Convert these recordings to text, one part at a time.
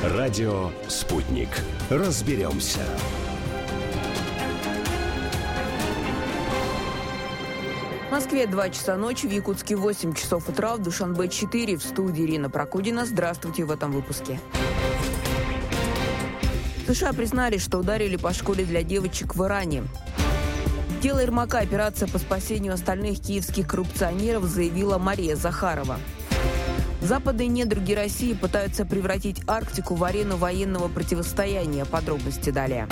Радио «Спутник». Разберемся. В Москве 2 часа ночи, в Якутске 8 часов утра, в Душанбе 4. В студии Ирина Прокудина. Здравствуйте в этом выпуске. США признали, что ударили по школе для девочек в Иране. Дело Ермака, операция по спасению остальных киевских коррупционеров, заявила Мария Захарова. Западные недруги России пытаются превратить Арктику в арену военного противостояния. Подробности далее.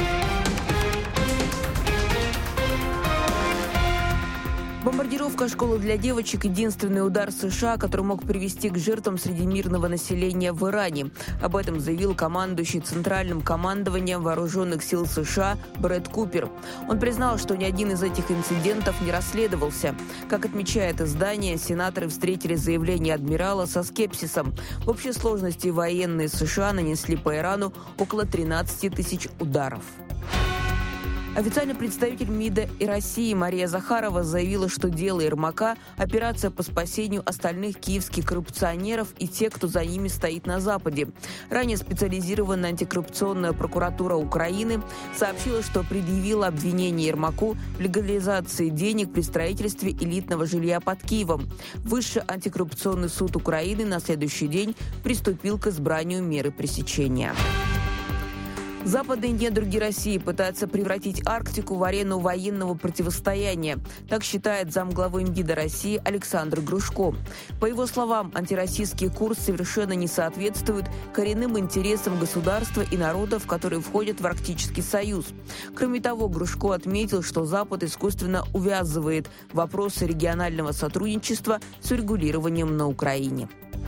Бомбардировка школы для девочек – единственный удар США, который мог привести к жертвам среди мирного населения в Иране. Об этом заявил командующий Центральным командованием Вооруженных сил США Брэд Купер. Он признал, что ни один из этих инцидентов не расследовался. Как отмечает издание, сенаторы встретили заявление адмирала со скепсисом. В общей сложности военные США нанесли по Ирану около 13 тысяч ударов. Официальный представитель МИДа и России Мария Захарова заявила, что дело Ермака – операция по спасению остальных киевских коррупционеров и тех, кто за ними стоит на Западе. Ранее специализированная антикоррупционная прокуратура Украины сообщила, что предъявила обвинение Ермаку в легализации денег при строительстве элитного жилья под Киевом. Высший антикоррупционный суд Украины на следующий день приступил к избранию меры пресечения. Западные недруги России пытаются превратить Арктику в арену военного противостояния. Так считает замглавы МВИДа России Александр Грушко. По его словам, антироссийский курс совершенно не соответствует коренным интересам государства и народов, которые входят в Арктический союз. Кроме того, Грушко отметил, что Запад искусственно увязывает вопросы регионального сотрудничества с урегулированием на Украине.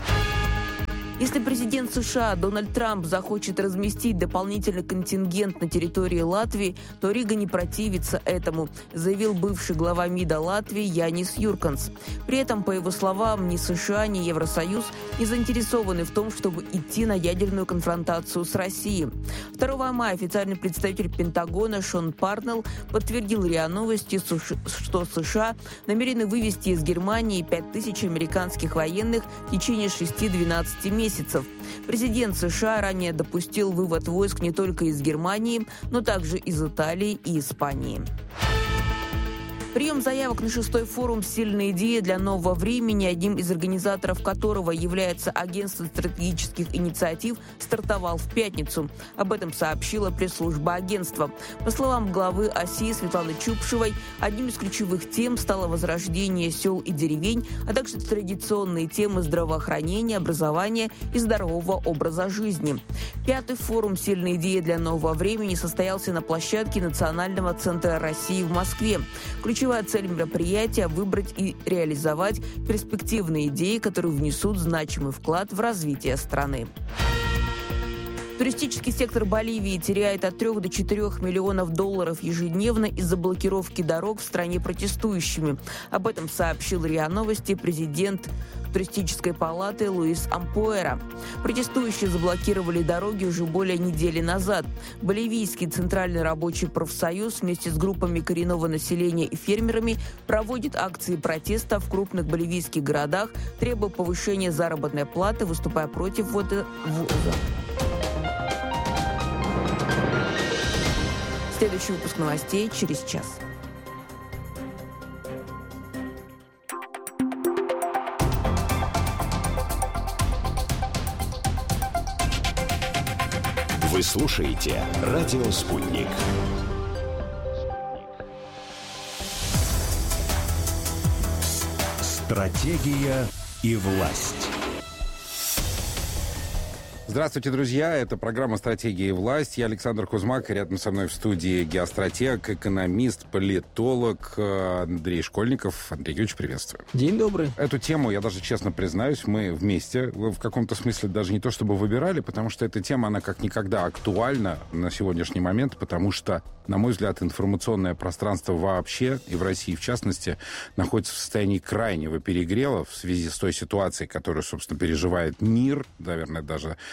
Если президент США Дональд Трамп захочет разместить дополнительный контингент на территории Латвии, то Рига не противится этому, заявил бывший глава МИДа Латвии Янис Юрканс. При этом, по его словам, ни США, ни Евросоюз не заинтересованы в том, чтобы идти на ядерную конфронтацию с Россией. 2 мая официальный представитель Пентагона Шон Парнелл подтвердил РИА Новости, что США намерены вывести из Германии 5000 американских военных в течение 6-12 месяцев. Президент США ранее допустил вывод войск не только из Германии, но также из Италии и Испании. Прием заявок на 6-й форум «Сильные идеи для нового времени», одним из организаторов которого является Агентство стратегических инициатив, стартовал в пятницу. Об этом сообщила пресс-служба агентства. По словам главы ОСИ Светланы Чупшевой, одним из ключевых тем стало возрождение сел и деревень, а также традиционные темы здравоохранения, образования и здорового образа жизни. 5-й форум «Сильные идеи для нового времени» состоялся на площадке Национального центра России в Москве. Ключевая цель мероприятия – выбрать и реализовать перспективные идеи, которые внесут значимый вклад в развитие страны. Туристический сектор Боливии теряет от 3 до 4 миллионов долларов ежедневно из-за блокировки дорог в стране протестующими. Об этом сообщил РИА Новости президент туристической палаты Луис Ампуэра. Протестующие заблокировали дороги уже более недели назад. Боливийский Центральный рабочий профсоюз вместе с группами коренного населения и фермерами проводит акции протеста в крупных боливийских городах, требуя повышения заработной платы, выступая против ввоза. Следующий выпуск новостей через час. Вы слушаете «Радио Спутник». Стратегия и власть. Здравствуйте, друзья. Это программа «Стратегия и власть». Я Александр Кузьмак, и рядом со мной в студии геостратег, экономист, политолог Андрей Школьников. Андрей Юрьевич, приветствую. День добрый. Эту тему, я даже честно признаюсь, мы вместе в каком-то смысле даже не то чтобы выбирали, потому что эта тема, она как никогда актуальна на сегодняшний момент, потому что, на мой взгляд, информационное пространство вообще, и в России в частности, находится в состоянии крайнего перегрева в связи с той ситуацией, которую, собственно, переживает мир, наверное, даже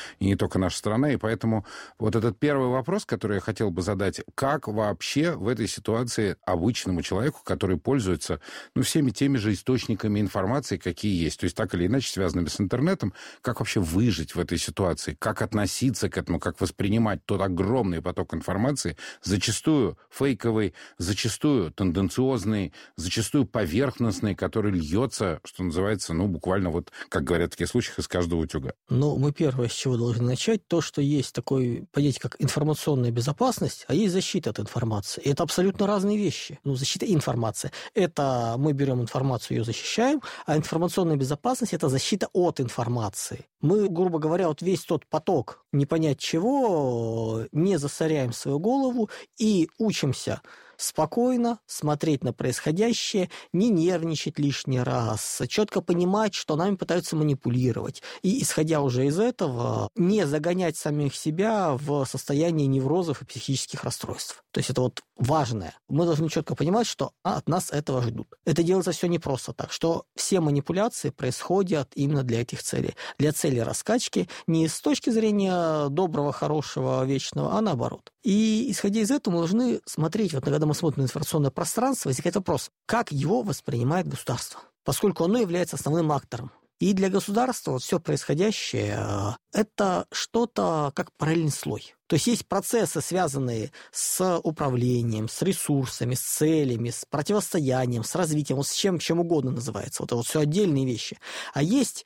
и не только наша страна. И поэтому вот этот первый вопрос, который я хотел бы задать, как вообще в этой ситуации обычному человеку, который пользуется всеми теми же источниками информации, какие есть, то есть так или иначе связанными с интернетом, как вообще выжить в этой ситуации, как относиться к этому, как воспринимать тот огромный поток информации, зачастую фейковый, зачастую тенденциозный, зачастую поверхностный, который льется, что называется, буквально вот, как говорят в таких случаях, из каждого утюга. Мы первое, с чего должны начать, то, что есть такое понятие, как информационная безопасность, а есть защита от информации. И это абсолютно разные вещи. Защита и информация. Это мы берем информацию, ее защищаем, а информационная безопасность – это защита от информации. Мы, грубо говоря, вот весь тот поток, не понять чего, не засоряем свою голову и учимся спокойно смотреть на происходящее, не нервничать лишний раз, четко понимать, что нами пытаются манипулировать. И, исходя уже из этого, не загонять самих себя в состояние неврозов и психических расстройств. То есть это вот важное. Мы должны четко понимать, что от нас этого ждут. Это делается все не просто так, что все манипуляции происходят именно для этих целей. Для цели раскачки не с точки зрения доброго, хорошего, вечного, а наоборот. И, исходя из этого, мы должны смотреть, вот когда мы смотрим на информационное пространство, возникает вопрос, как его воспринимает государство, поскольку оно является основным актором. И для государства вот все происходящее – это что-то как параллельный слой. То есть процессы, связанные с управлением, с ресурсами, с целями, с противостоянием, с развитием, вот с чем угодно называется. Вот это вот все отдельные вещи. А есть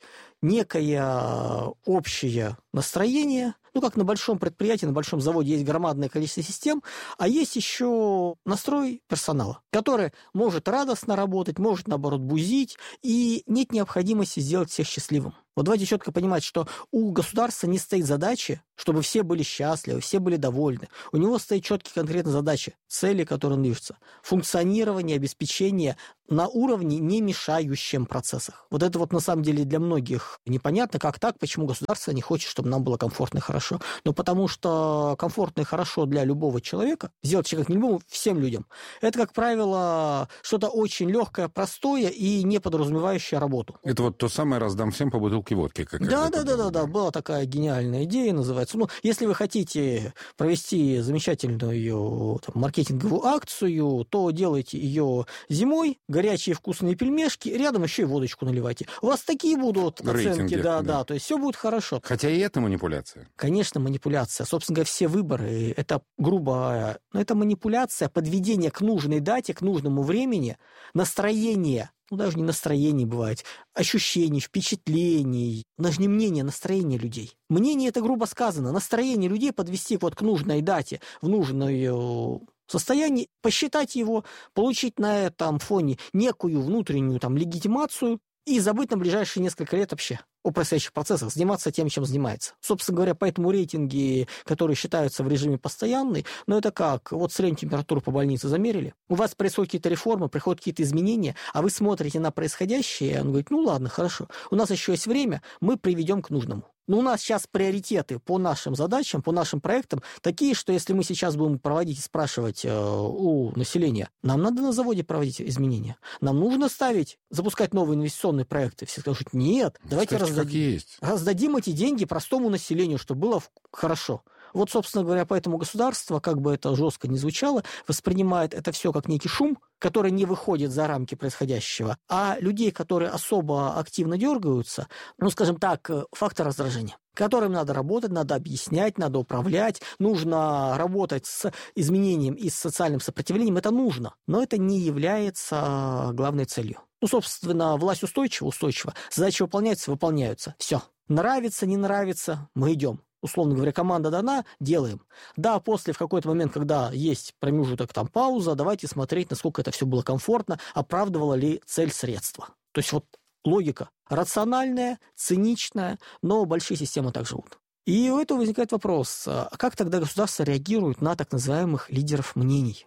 некое общее настроение, как на большом предприятии, на большом заводе есть громадное количество систем, а есть еще настрой персонала, который может радостно работать, может, наоборот, бузить, и нет необходимости сделать всех счастливым. Вот давайте четко понимать, что у государства не стоит задачи, чтобы все были счастливы, все были довольны. У него стоит четкие конкретные задачи, цели, которые он движется. Функционирование, обеспечение на уровне, не мешающем процессах. Вот это вот на самом деле для многих непонятно, как так, почему государство не хочет, чтобы нам было комфортно и хорошо. Но потому что комфортно и хорошо для любого человека, сделать человека не любому, всем людям, это, как правило, что-то очень легкое, простое и не подразумевающее работу. Это вот то самое «раздам всем по бутылке водки». Да. Была такая гениальная идея, называется. Если вы хотите провести замечательную маркетинговую акцию, то делайте ее зимой, горячие вкусные пельмешки, рядом еще и водочку наливайте. У вас такие будут оценки, да, то есть все будет хорошо. Хотя и это манипуляция. Конечно, манипуляция. Собственно говоря, все выборы – это грубая, это манипуляция, подведение к нужной дате, к нужному времени, настроение. Даже не настроение бывает, ощущений, впечатлений, даже не мнение, настроение людей. Мнение – это грубо сказано. Настроение людей подвести к нужной дате, в нужное состояние, посчитать его, получить на этом фоне некую внутреннюю легитимацию и забыть на ближайшие несколько лет вообще о происходящих процессах, заниматься тем, чем занимается. Собственно говоря, поэтому рейтинги, которые считаются в режиме постоянный, это как, среднюю температуру по больнице замерили, у вас происходят какие-то реформы, приходят какие-то изменения, а вы смотрите на происходящее, и он говорит, ладно, хорошо, у нас еще есть время, мы приведем к нужному. Но у нас сейчас приоритеты по нашим задачам, по нашим проектам такие, что если мы сейчас будем проводить и спрашивать у населения, нам надо на заводе проводить изменения, нам нужно запускать новые инвестиционные проекты. Все скажут, нет, давайте раздадим эти деньги простому населению, чтобы было хорошо. Собственно говоря, поэтому государство, как бы это жестко ни звучало, воспринимает это все как некий шум, который не выходит за рамки происходящего, а людей, которые особо активно дергаются, скажем так, фактор раздражения, которым надо работать, надо объяснять, надо управлять, нужно работать с изменением и с социальным сопротивлением, это нужно, но это не является главной целью. Собственно, власть устойчива, задачи выполняются, все. Нравится, не нравится, мы идем. Условно говоря, команда дана, делаем. Да, после в какой-то момент, когда есть промежуток, пауза, давайте смотреть, насколько это все было комфортно, оправдывало ли цель средства. То есть логика рациональная, циничная, но большие системы так живут. И у этого возникает вопрос, а как тогда государство реагирует на так называемых лидеров мнений,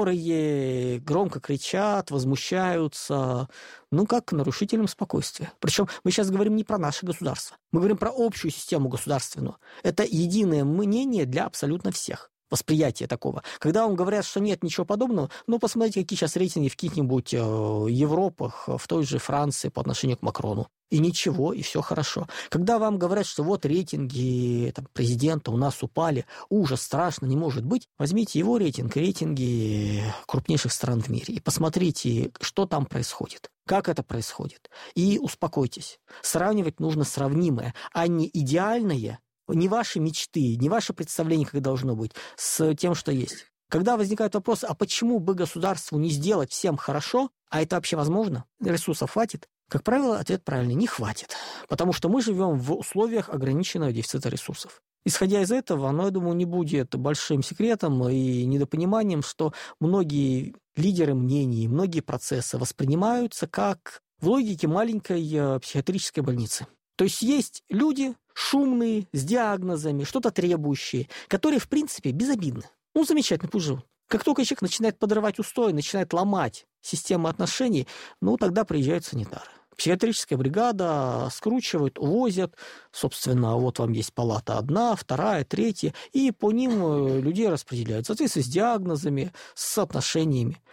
которые громко кричат, возмущаются, как к нарушителям спокойствия. Причем мы сейчас говорим не про наше государство, мы говорим про общую систему государственную. Это единое мнение для абсолютно всех. восприятие такого. Когда вам говорят, что нет ничего подобного, посмотрите, какие сейчас рейтинги в каких-нибудь Европах, в той же Франции по отношению к Макрону. И ничего, и все хорошо. Когда вам говорят, что вот рейтинги президента у нас упали, ужас, страшно, не может быть, возьмите его рейтинг, рейтинги крупнейших стран в мире, и посмотрите, что там происходит, как это происходит. И успокойтесь. Сравнивать нужно сравнимое, а не идеальное, не ваши мечты, не ваше представление, как должно быть, с тем, что есть. Когда возникает вопрос, а почему бы государству не сделать всем хорошо, а это вообще возможно, ресурсов хватит, как правило, ответ правильный – не хватит. Потому что мы живем в условиях ограниченного дефицита ресурсов. Исходя из этого, я думаю, не будет большим секретом и недопониманием, что многие лидеры мнений, многие процессы воспринимаются как в логике маленькой психиатрической больницы. То есть люди шумные, с диагнозами, что-то требующие, которые, в принципе, безобидны. Замечательно, пусть живут. Как только человек начинает подрывать устои, начинает ломать систему отношений, тогда приезжают санитары. Психиатрическая бригада скручивают, увозят. Собственно, вот вам есть палата 1, 2, 3, и по ним людей распределяют в соответствии с диагнозами, с отношениями.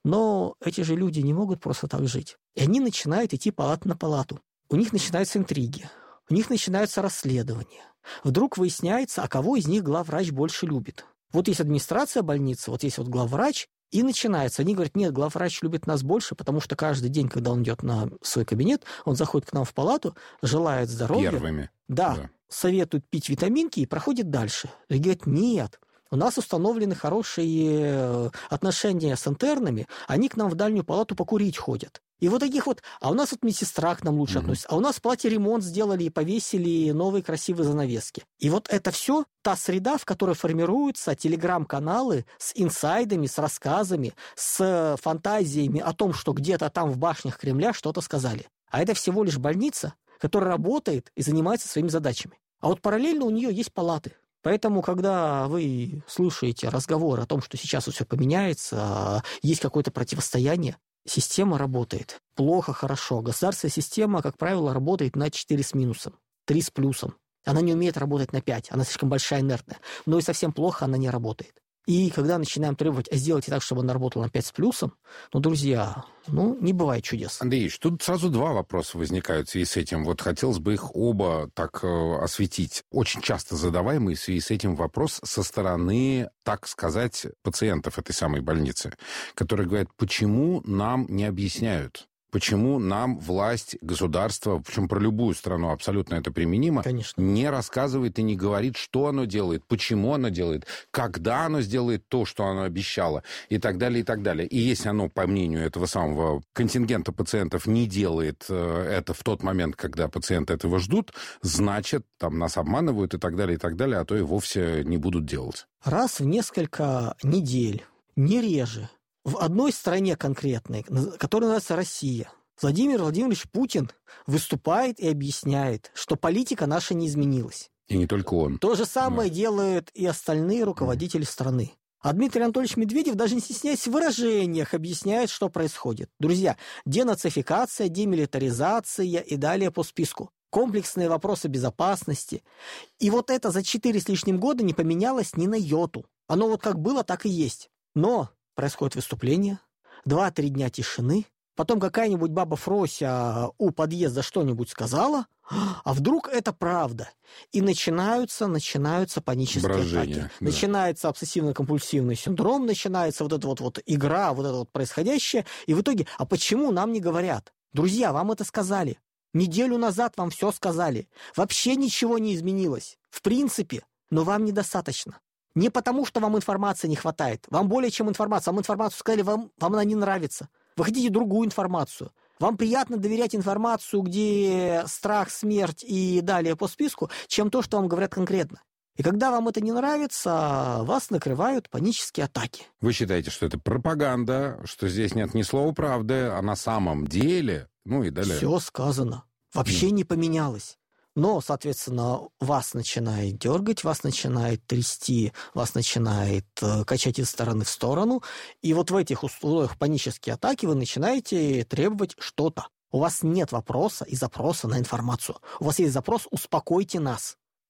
Но эти же люди не могут просто так жить. И они начинают идти палата на палату. У них начинаются интриги, у них начинаются расследования. Вдруг выясняется, а кого из них главврач больше любит. Вот есть администрация больницы, вот есть главврач, и начинается. Они говорят, нет, главврач любит нас больше, потому что каждый день, когда он идет на свой кабинет, он заходит к нам в палату, желает здоровья. Первыми. Да, советует пить витаминки и проходит дальше. И говорят, нет, у нас установлены хорошие отношения с интернами, они к нам в дальнюю палату покурить ходят. И вот таких а у нас медсестра к нам лучше относится, а у нас в палате ремонт сделали и повесили новые красивые занавески. И вот это все та среда, в которой формируются телеграм-каналы с инсайдами, с рассказами, с фантазиями о том, что где-то там в башнях Кремля что-то сказали. А это всего лишь больница, которая работает и занимается своими задачами. А вот параллельно у нее есть палаты. Поэтому, когда вы слушаете разговор о том, что сейчас все поменяется, есть какое-то противостояние, система работает плохо, хорошо. Государственная система, как правило, работает на 4 с минусом, 3 с плюсом. Она не умеет работать на 5, она слишком большая, инертная. Но и совсем плохо она не работает. И когда начинаем требовать, сделайте так, чтобы она работала на 5 с плюсом, друзья, не бывает чудес. Андрей, тут сразу 2 вопроса возникают в связи с этим. Вот хотелось бы их оба так осветить. Очень часто задаваемый в связи с этим вопрос со стороны, так сказать, пациентов этой самой больницы, которые говорят, почему нам не объясняют? Почему нам власть, государство, причем про любую страну абсолютно это применимо, конечно, не рассказывает и не говорит, что оно делает, почему оно делает, когда оно сделает то, что оно обещало, и так далее, и так далее. И если оно, по мнению этого самого контингента пациентов, не делает это в тот момент, когда пациенты этого ждут, значит, нас обманывают и так далее, а то и вовсе не будут делать. Раз в несколько недель, не реже, в одной стране конкретной, которая называется Россия, Владимир Владимирович Путин выступает и объясняет, что политика наша не изменилась. И не только он. То же самое делают и остальные руководители страны. А Дмитрий Анатольевич Медведев, даже не стесняясь в выражениях, объясняет, что происходит. Друзья, денацификация, демилитаризация и далее по списку. Комплексные вопросы безопасности. И вот это за 4 с лишним года не поменялось ни на йоту. Оно как было, так и есть. Но происходит выступление, 2-3 дня тишины, потом какая-нибудь баба Фрося у подъезда что-нибудь сказала, а вдруг это правда. И начинаются панические брожение, атаки. Да. Начинается обсессивно-компульсивный синдром, начинается вот эта вот игра, вот это вот происходящее. И в итоге, а почему нам не говорят? Друзья, вам это сказали. Неделю назад вам все сказали. Вообще ничего не изменилось. В принципе, но вам недостаточно. Не потому, что вам информации не хватает. Вам более чем информация. Вам информацию сказали, вам она не нравится. Вы хотите другую информацию. Вам приятно доверять информацию, где страх, смерть и далее по списку, чем то, что вам говорят конкретно. И когда вам это не нравится, вас накрывают панические атаки. Вы считаете, что это пропаганда, что здесь нет ни слова правды, а на самом деле, и далее. Все сказано. Вообще не поменялось. Но, соответственно, вас начинает дергать, вас начинает трясти, вас начинает качать из стороны в сторону. И вот в этих условиях панические атаки вы начинаете требовать что-то. У вас нет вопроса и запроса на информацию. У вас есть запрос «успокойте нас».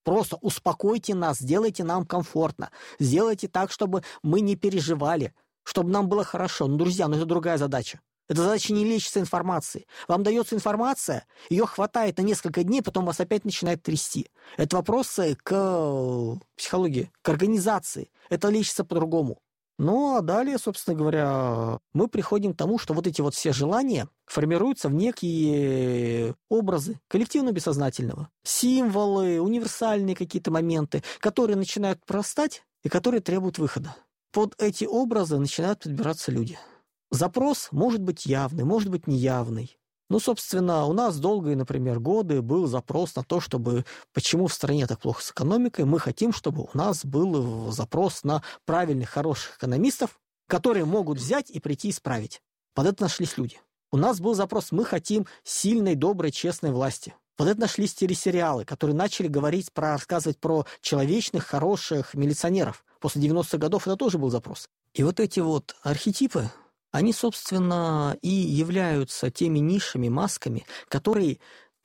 Просто успокойте нас, сделайте нам комфортно, сделайте так, чтобы мы не переживали, чтобы нам было хорошо. Ну, друзья, это другая задача. Эта задача не лечится информацией. Вам дается информация, ее хватает на несколько дней, потом вас опять начинает трясти. Это вопросы к психологии, к организации. Это лечится по-другому. Ну, а далее, собственно говоря, мы приходим к тому, что вот эти вот все желания формируются в некие образы коллективно-бессознательного. Символы, универсальные какие-то моменты, которые начинают прорастать и которые требуют выхода. Под эти образы начинают подбираться люди. Запрос может быть явный, может быть неявный. Ну, собственно, у нас долгие, например, годы был запрос на то, чтобы почему в стране так плохо с экономикой. Мы хотим, чтобы у нас был запрос на правильных, хороших экономистов, которые могут взять и прийти исправить. Под это нашлись люди. У нас был запрос, мы хотим сильной, доброй, честной власти. Под это нашлись телесериалы, которые начали рассказывать про человечных, хороших милиционеров. После 90-х годов это тоже был запрос. И вот эти вот архетипы, они, собственно, и являются теми нишами, масками, которые,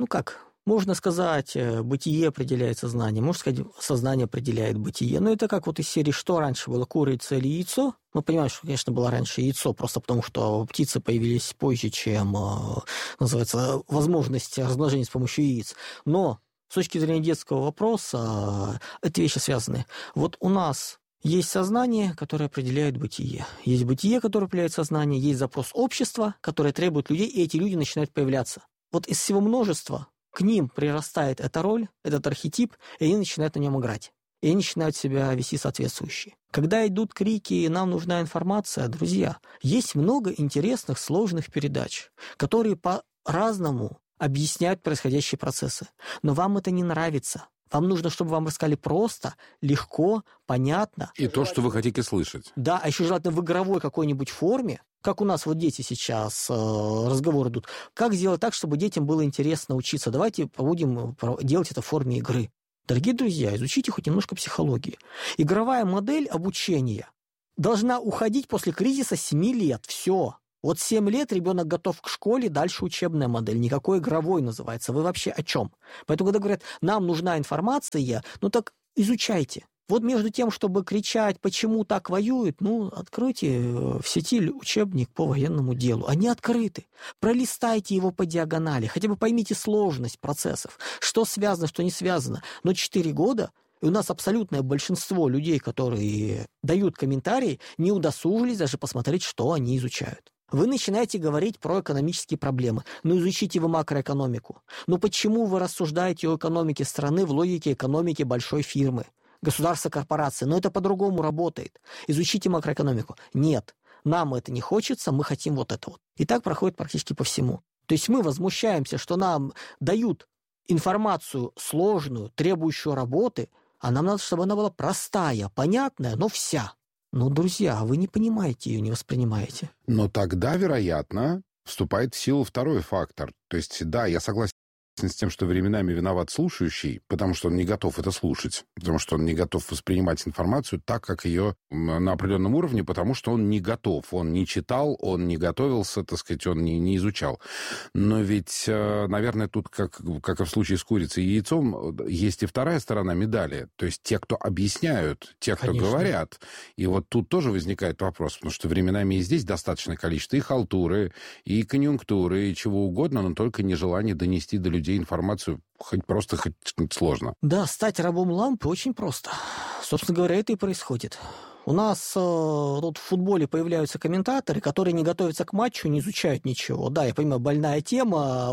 можно сказать, бытие определяет сознание, можно сказать, сознание определяет бытие. Но это как вот из серии «Что раньше было, курица или яйцо?» Мы понимаем, что, конечно, было раньше яйцо, просто потому что птицы появились позже, чем, называется, возможность размножения с помощью яиц. Но с точки зрения детского вопроса, это вещи связаны. Вот у нас есть сознание, которое определяет бытие. Есть бытие, которое определяет сознание. Есть запрос общества, которое требует людей, и эти люди начинают появляться. Вот из всего множества к ним прирастает эта роль, этот архетип, и они начинают на нем играть. И они начинают себя вести соответствующие. Когда идут крики «нам нужна информация», друзья, есть много интересных, сложных передач, которые по-разному объясняют происходящие процессы. Но вам это не нравится. Вам нужно, чтобы вам рассказали просто, легко, понятно. И то, что вы хотите слышать. Да, а еще желательно в игровой какой-нибудь форме, как у нас вот дети сейчас разговоры идут. Как сделать так, чтобы детям было интересно учиться? Давайте будем делать это в форме игры. Дорогие друзья, изучите хоть немножко психологии. Игровая модель обучения должна уходить после кризиса 7 лет. Все. Вот 7 лет ребенок готов к школе, дальше учебная модель. Никакой игровой называется. Вы вообще о чем? Поэтому, когда говорят, нам нужна информация, так изучайте. Вот между тем, чтобы кричать, почему так воюют, откройте в сети учебник по военному делу. Они открыты. Пролистайте его по диагонали. Хотя бы поймите сложность процессов. Что связано, что не связано. Но 4 года... И у нас абсолютное большинство людей, которые дают комментарии, не удосужились даже посмотреть, что они изучают. Вы начинаете говорить про экономические проблемы. Изучите вы макроэкономику. Почему вы рассуждаете о экономике страны в логике экономики большой фирмы, государства, корпорации? Это по-другому работает. Изучите макроэкономику. Нет, нам это не хочется, мы хотим вот это вот. И так проходит практически по всему. То есть мы возмущаемся, что нам дают информацию сложную, требующую работы, а нам надо, чтобы она была простая, понятная, но вся. Друзья, вы не понимаете ее, не воспринимаете. Но тогда, вероятно, вступает в силу второй фактор. То есть, да, я согласен с тем, что временами виноват слушающий, потому что он не готов это слушать, потому что он не готов воспринимать информацию так, как ее на определенном уровне, потому что он не готов, он не читал, он не готовился, он не изучал. Но ведь, наверное, тут, как и в случае с курицей и яйцом, есть и вторая сторона медали, то есть те, кто объясняют, те, кто Конечно. Говорят. И вот тут тоже возникает вопрос, потому что временами и здесь достаточное количество и халтуры, и конъюнктуры, и чего угодно, но только нежелание донести до людей информацию хоть сложно. Да, стать рабом лампы очень просто. Собственно говоря, это и происходит. У нас тут в футболе появляются комментаторы, которые не готовятся к матчу, не изучают ничего. Да, я понимаю, больная тема,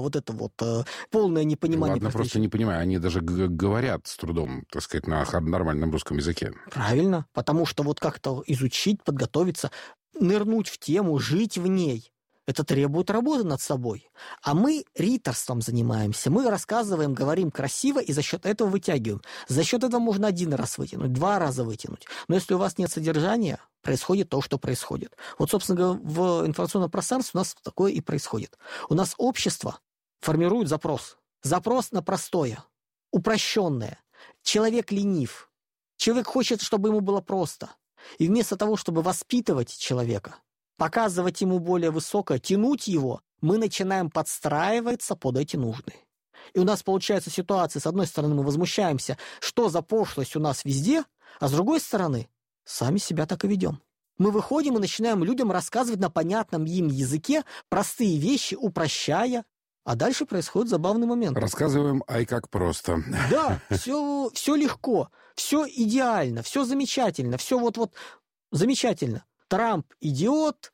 полное непонимание. Ладно, просто не понимаю, они даже говорят с трудом, на нормальном русском языке. Правильно, потому что как-то изучить, подготовиться, нырнуть в тему, жить в ней. Это требует работы над собой. А мы риторством занимаемся. Мы рассказываем, говорим красиво и за счет этого вытягиваем. За счет этого можно 1 раз вытянуть, 2 раза вытянуть. Но если у вас нет содержания, происходит то, что происходит. Собственно говоря, в информационном пространстве у нас такое и происходит. У нас общество формирует запрос. Запрос на простое, упрощенное. Человек ленив. Человек хочет, чтобы ему было просто. И вместо того, чтобы воспитывать человека, показывать ему более высокое, тянуть его, мы начинаем подстраиваться под эти нужды. И у нас получается ситуация, с одной стороны, мы возмущаемся, что за пошлость у нас везде, а с другой стороны, сами себя так и ведем. Мы выходим и начинаем людям рассказывать на понятном им языке простые вещи, упрощая, а дальше происходит забавный момент. Рассказываем, ай, как просто. Да, все легко, все идеально, все замечательно, все вот замечательно. Трамп идиот,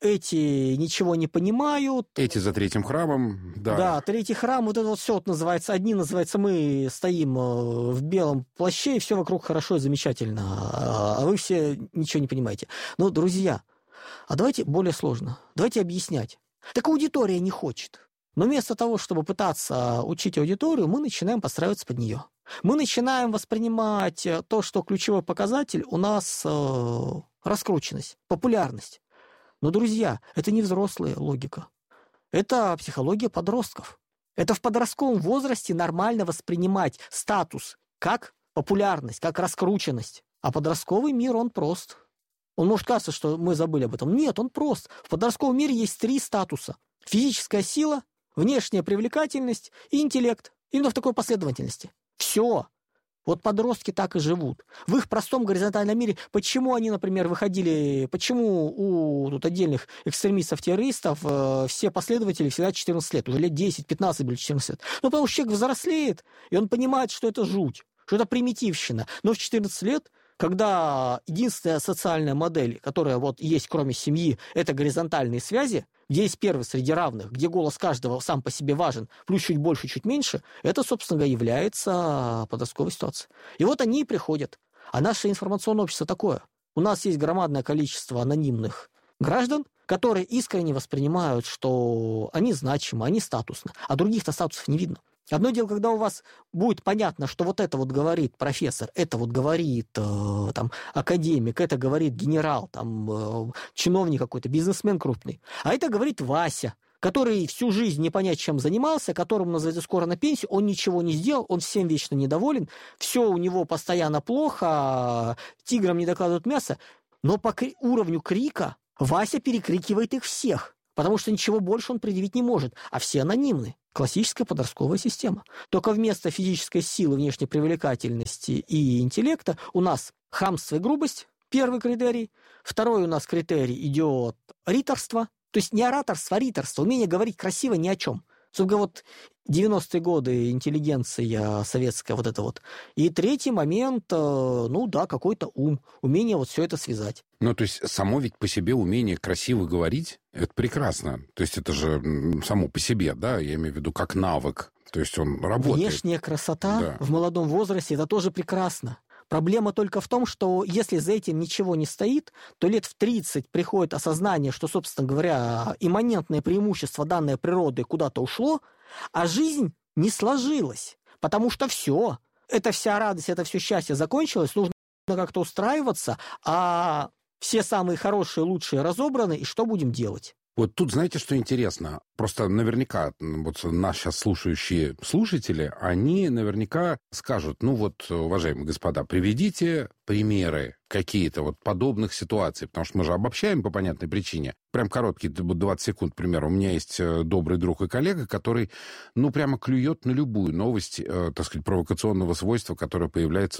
эти ничего не понимают. Эти за третьим храмом, да. Да, третий храм, вот это вот все называется. Одни называется, мы стоим в белом плаще, и все вокруг хорошо и замечательно, а вы все ничего не понимаете. Но, друзья, а давайте более сложно. Давайте объяснять. Так аудитория не хочет. Но вместо того, чтобы пытаться учить аудиторию, мы начинаем подстраиваться под нее. Мы начинаем воспринимать то, что ключевой показатель у нас раскрученность, популярность. Но, друзья, это не взрослая логика. Это психология подростков. Это в подростковом возрасте нормально воспринимать статус как популярность, как раскрученность. А подростковый мир, он прост. Он может казаться, что мы забыли об этом. Нет, он прост. В подростковом мире есть 3 статуса. Физическая сила, внешняя привлекательность и интеллект. Именно в такой последовательности. Все. Вот подростки так и живут. В их простом горизонтальном мире, почему они, например, выходили, почему у тут отдельных экстремистов-террористов все последователи всегда 14 лет, уже лет 10-15 были 14 лет. Ну, потому что человек взрослеет, и он понимает, что это жуть, что это примитивщина. Но в 14 лет, когда единственная социальная модель, которая вот есть кроме семьи, это горизонтальные связи, где есть первый среди равных, где голос каждого сам по себе важен, плюс чуть больше, чуть меньше, это, собственно говоря, является подростковой ситуацией. И вот они и приходят. А наше информационное общество такое. У нас есть громадное количество анонимных граждан, которые искренне воспринимают, что они значимы, они статусны, а других-то статусов не видно. Одно дело, когда у вас будет понятно, что вот это вот говорит профессор, это вот говорит там, академик, это говорит генерал, там, чиновник какой-то, бизнесмен крупный, а это говорит Вася, который всю жизнь не понять, чем занимался, которому называется скоро на пенсию, он ничего не сделал, он всем вечно недоволен, все у него постоянно плохо, тиграм не докладывают мясо, но по уровню крика Вася перекрикивает их всех, потому что ничего больше он предъявить не может, а все анонимны. Классическая подростковая система. Только вместо физической силы, внешней привлекательности и интеллекта у нас хамство и грубость, первый критерий. Второй у нас критерий идет риторство. То есть не ораторство, а риторство. Умение говорить красиво ни о чем. Собственно, вот 90-е годы интеллигенция советская, вот это вот. И третий момент, ну да, какой-то ум. Умение вот все это связать. Ну, то есть само ведь по себе умение красиво говорить, это прекрасно. То есть это же само по себе, да, я имею в виду как навык. То есть он работает. Внешняя красота в молодом возрасте, это тоже прекрасно. Проблема только в том, что если за этим ничего не стоит, то лет в 30 приходит осознание, что, собственно говоря, имманентное преимущество данной природы куда-то ушло, а жизнь не сложилась. Потому что все, эта вся радость, это все счастье закончилось, нужно как-то устраиваться, а все самые хорошие, лучшие разобраны, и что будем делать? Вот тут, знаете, что интересно? Просто наверняка вот нас сейчас слушающие слушатели, они наверняка скажут, ну вот, уважаемые господа, приведите примеры какие-то вот подобных ситуаций, потому что мы же обобщаем по понятной причине. Прям короткие, 20 секунд, к примеру. У меня есть добрый друг и коллега, который, ну, прямо клюет на любую новость, так сказать, провокационного свойства, которая появляется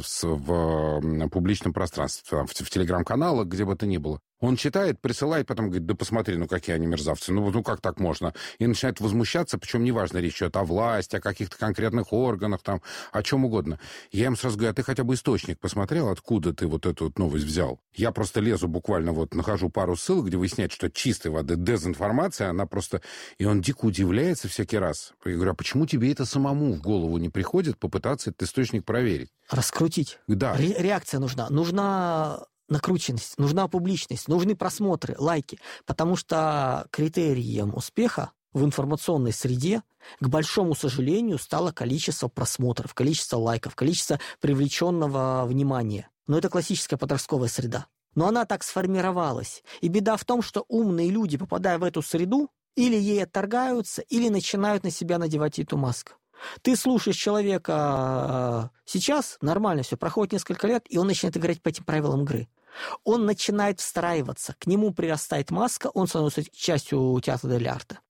в публичном пространстве, в телеграм-каналах, где бы то ни было. Он читает, присылает, потом говорит, да посмотри, ну какие они мерзавцы, ну как так можно? И начинает возмущаться, причем неважно, речь идет о власти, о каких-то конкретных органах, там, о чем угодно. Я ему сразу говорю, а ты хотя бы источник посмотрел, откуда ты вот эту вот новость взял? Я просто лезу буквально, вот нахожу пару ссылок, где выясняется, что чистой воды дезинформация, она просто... И он дико удивляется всякий раз. Я говорю, а почему тебе это самому в голову не приходит попытаться этот источник проверить? Раскрутить. Да. Реакция нужна. Нужна накрученность, нужна публичность, нужны просмотры, лайки, потому что критерием успеха в информационной среде, к большому сожалению, стало количество просмотров, количество лайков, количество привлеченного внимания. Но это классическая подростковая среда. Но она так сформировалась. И беда в том, что умные люди, попадая в эту среду, или ей отторгаются, или начинают на себя надевать эту маску. Ты слушаешь человека сейчас, нормально все, проходит несколько лет, и он начинает играть по этим правилам игры. Он начинает встраиваться, к нему прирастает маска, он становится частью театра дель арте.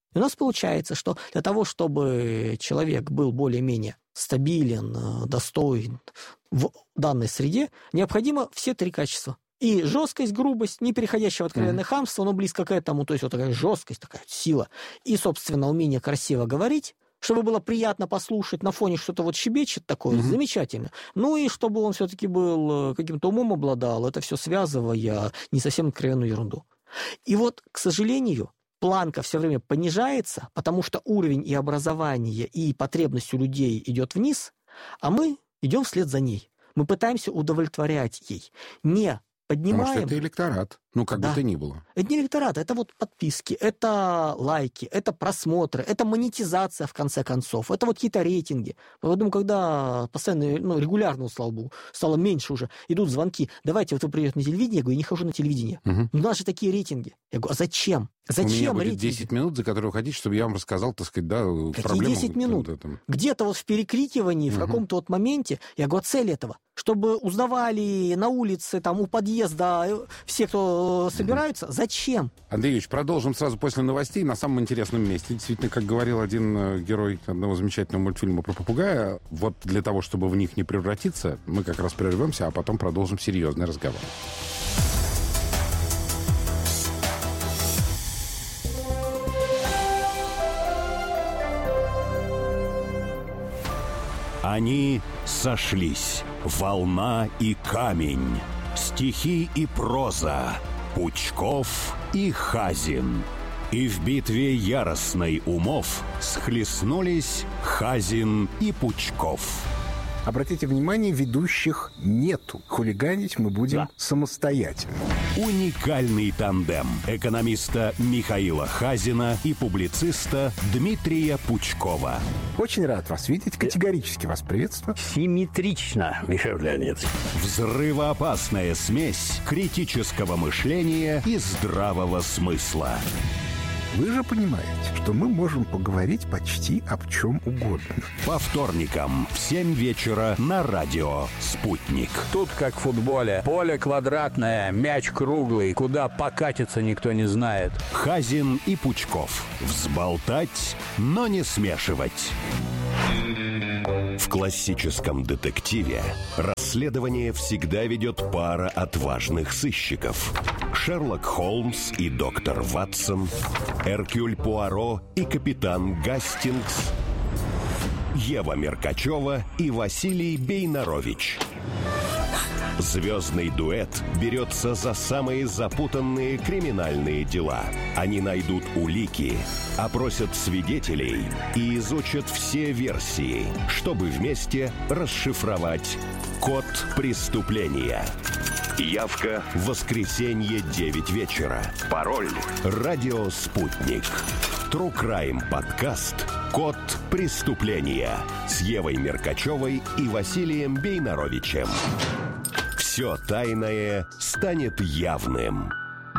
И у нас получается, что для того, чтобы человек был более-менее стабилен, достоин в данной среде, необходимо все 3 качества. И жесткость, грубость, не переходящая в откровенное хамство, но близко к этому, то есть вот такая жесткость, такая сила. И, собственно, умение красиво говорить, чтобы было приятно послушать, на фоне что-то вот щебечет такое, замечательно. Ну и чтобы он все-таки был, каким-то умом обладал, это все связывая не совсем откровенную ерунду. И вот, к сожалению, планка все время понижается, потому что уровень и образования, и потребность у людей идет вниз, а мы идем вслед за ней. Мы пытаемся удовлетворять ей. Не поднимаем... Потому что это электорат, как бы то ни было. Это не электорат, это вот подписки, это лайки, это просмотры, это монетизация, в конце концов, это вот какие-то рейтинги. Поэтому, когда постоянно, регулярно, слава богу, стало меньше уже, идут звонки, давайте, вот вы придете на телевидение, я говорю, я не хожу на телевидение. У нас же такие рейтинги. Я говорю, а зачем? Зачем у меня будет рейтинги? 10 минут, за которые вы хотите, чтобы я вам рассказал, так сказать, Какие проблему. 10 минут? Где-то вот в перекрикивании, в каком-то вот моменте, я говорю, цель этого, чтобы узнавали на улице, там, у подъезда все, кто собираются, зачем? Андрей Юрьевич, продолжим сразу после новостей на самом интересном месте. Действительно, как говорил один герой одного замечательного мультфильма про попугая, вот для того, чтобы в них не превратиться, мы как раз прервемся, а потом продолжим серьезный разговор. Они сошлись. Волна и камень. Стихи и проза. Пучков и Хазин. И в битве яростной умов схлестнулись Хазин и Пучков. Обратите внимание, ведущих нету. Хулиганить мы будем самостоятельно. Уникальный тандем экономиста Михаила Хазина и публициста Дмитрия Пучкова. Очень рад вас видеть. Категорически вас приветствую. Симметрично, Михаил Леонидович. Взрывоопасная смесь критического мышления и здравого смысла. Вы же понимаете, что мы можем поговорить почти об чем угодно. По вторникам в 7 вечера на радио «Спутник». Тут как в футболе. Поле квадратное, мяч круглый. Куда покатиться, никто не знает. Хазин и Пучков. Взболтать, но не смешивать. В классическом детективе расследование всегда ведет пара отважных сыщиков. Шерлок Холмс и доктор Ватсон, Эркюль Пуаро и капитан Гастингс, Ева Меркачева и Василий Бейнарович. Звездный дуэт берется за самые запутанные криминальные дела. Они найдут улики, опросят свидетелей и изучат все версии, чтобы вместе расшифровать код преступления. Явка — воскресенье, 9 вечера. Пароль — радио «Спутник». True Crime подкаст «Код преступления» с Евой Меркачевой и Василием Бейнаровичем. Все тайное станет явным.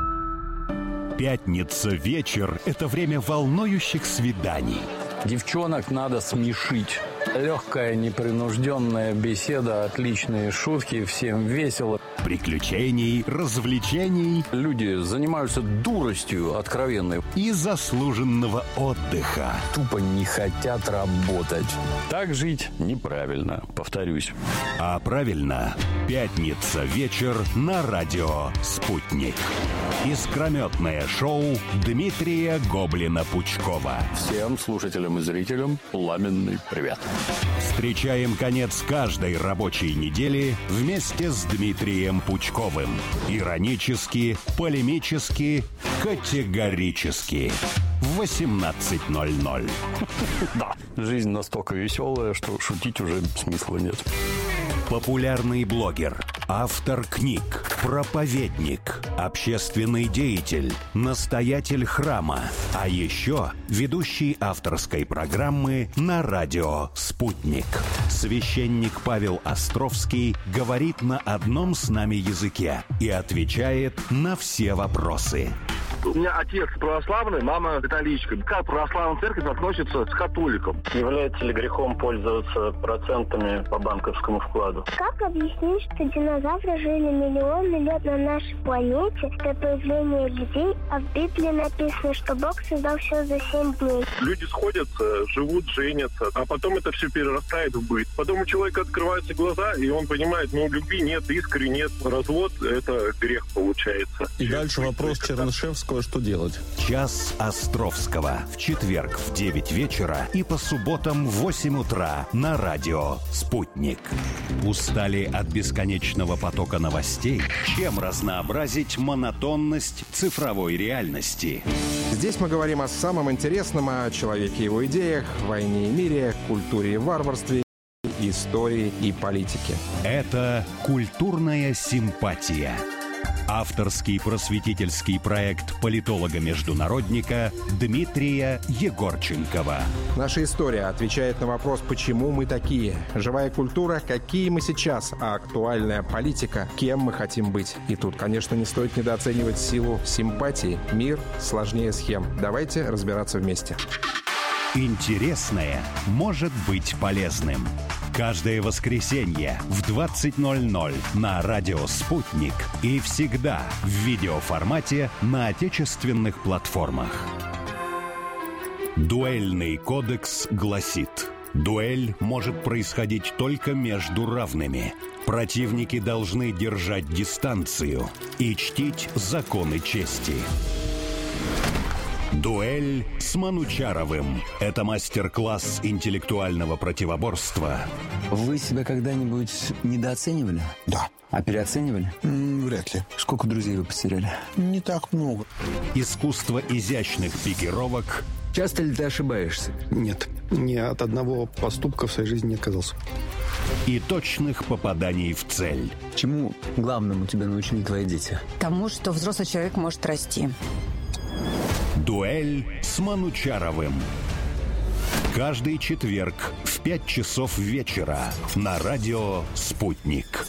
Пятница вечер — это время волнующих свиданий. Девчонок надо смешить. Легкая, непринужденная беседа, отличные шутки, всем весело. Приключений, развлечений. Люди занимаются дуростью откровенной. И заслуженного отдыха. Тупо не хотят работать. Так жить неправильно, повторюсь. А правильно, пятница вечер на радио «Спутник». Искрометное шоу Дмитрия Гоблина-Пучкова. Всем слушателям и зрителям пламенный привет. Встречаем конец каждой рабочей недели вместе с Дмитрием Пучковым. Иронически, полемически, категорически. В 18:00. Да, жизнь настолько веселая, что шутить уже смысла нет. Популярный блогер, автор книг, проповедник, общественный деятель, настоятель храма, а еще ведущий авторской программы на радио «Спутник». Священник Павел Островский говорит на одном с нами языке и отвечает на все вопросы. У меня отец православный, мама католичка. Как православная церковь относится к католикам? Является ли грехом пользоваться процентами по банковскому вкладу? Как объяснить, что динозавры жили миллионы лет на нашей планете до появления людей, а в Библии написано, что Бог создал все за 7 дней? Люди сходятся, живут, женятся, а потом это все перерастает в быт. Потом у человека открываются глаза, и он понимает, любви нет, искры нет, развод – это грех получается. И дальше вопрос Чернышевского, что делать? Час Островского. В четверг в 9 вечера и по субботам в 8 утра на радио «Спутник». Устали от бесконечного потока новостей? Чем разнообразить монотонность цифровой реальности? Здесь мы говорим о самом интересном, о человеке и его идеях, войне и мире, культуре и варварстве, истории и политике. Это «Культурная симпатия». Авторский просветительский проект политолога-международника Дмитрия Егорченкова. Наша история отвечает на вопрос, почему мы такие. Живая культура, какие мы сейчас, а актуальная политика, кем мы хотим быть. И тут, конечно, не стоит недооценивать силу симпатии. Мир сложнее схем. Давайте разбираться вместе. Интересное может быть полезным. Каждое воскресенье в 20:00 на радио «Спутник» и всегда в видеоформате на отечественных платформах. Дуэльный кодекс гласит: дуэль может происходить только между равными. Противники должны держать дистанцию и чтить законы чести. Дуэль с Манучаровым. Это мастер-класс интеллектуального противоборства. Вы себя когда-нибудь недооценивали? Да. А переоценивали? Вряд ли. Сколько друзей вы потеряли? Не так много. Искусство изящных пикировок. Часто ли ты ошибаешься? Нет. Ни от одного поступка в своей жизни не отказался. И точных попаданий в цель. Чему главному тебя научили твои дети? Тому, что взрослый человек может расти. Дуэль с Манучаровым. Каждый четверг в 5 часов вечера на радио «Спутник».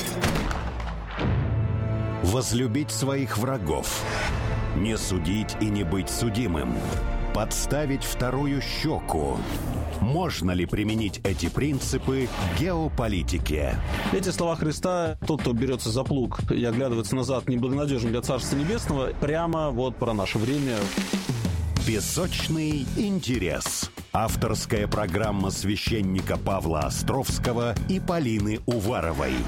Возлюбить своих врагов. Не судить и не быть судимым. Подставить вторую щеку. Можно ли применить эти принципы к геополитике? Эти слова Христа: тот, кто берется за плуг и оглядывается назад, неблагонадежен для Царства Небесного, прямо вот про наше время. Песочный интерес. Авторская программа священника Павла Островского и Полины Уваровой.